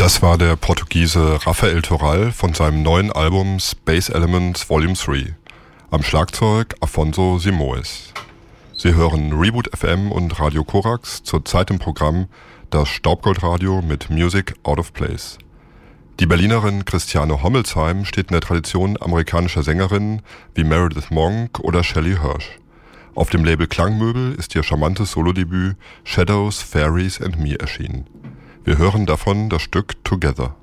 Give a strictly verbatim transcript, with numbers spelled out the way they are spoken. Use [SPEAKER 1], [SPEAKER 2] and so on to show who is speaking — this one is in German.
[SPEAKER 1] Das war der Portugiese Rafael Toral von seinem neuen Album Space Elements Volume drei. Am Schlagzeug Afonso Simoes. Sie hören Reboot F M und Radio Korax, zurzeit im Programm das Staubgoldradio mit Music Out of Place. Die Berlinerin Christiane Hommelsheim steht in der Tradition amerikanischer Sängerinnen wie Meredith Monk oder Shelley Hirsch. Auf dem Label Klangmöbel ist ihr charmantes Solodebüt Shadows, Fairies and Me erschienen. Wir hören davon das Stück Together.